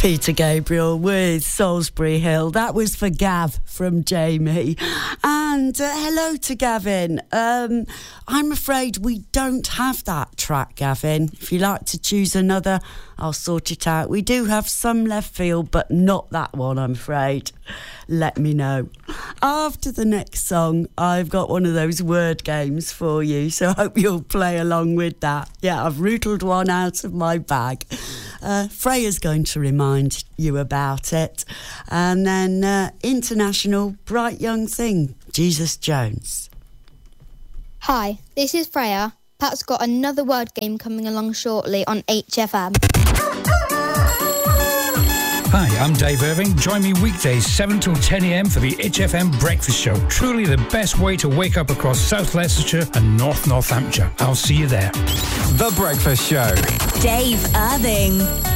Peter Gabriel with Salisbury Hill. That was for Gav from Jamie. And hello to Gavin. I'm afraid we don't have that track, Gavin. If you like to choose another, I'll sort it out. We do have some left field, but not that one, I'm afraid. Let me know. After the next song, I've got one of those word games for you, so I hope you'll play along with that. Yeah, I've rootled one out of my bag. Freya's going to remind you about it. And then international bright young thing, Jesus Jones. Hi, this is Freya. Pat's got another word game coming along shortly on HFM. Hi, I'm Dave Irving. Join me weekdays 7 till 10 a.m. for the HFM Breakfast Show. Truly the best way to wake up across South Leicestershire and North Northamptonshire. I'll see you there. The Breakfast Show. Dave Irving.